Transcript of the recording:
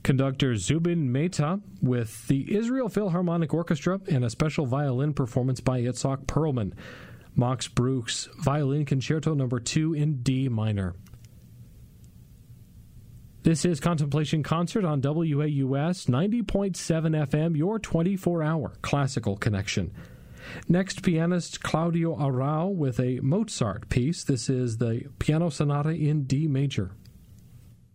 Conductor Zubin Mehta with the Israel Philharmonic Orchestra and a special violin performance by Itzhak Perlman. Max Bruch's Violin Concerto No. 2 in D minor. This is Contemplation Concert on WAUS 90.7 FM, your 24-hour classical connection. Next, pianist Claudio Arrau with a Mozart piece. This is the Piano Sonata in D major.